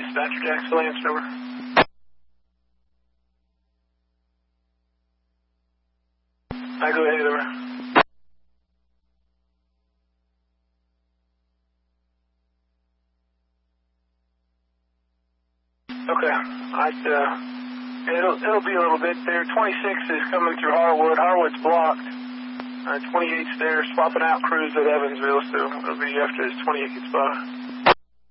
Dispatcher Jacksonville, answer over. I go ahead, over. Okay, it'll be a little bit there. 26 is coming through Harwood. Harwood's blocked. 28's there, swapping out crews at Evansville, so it'll be after his 28 gets by.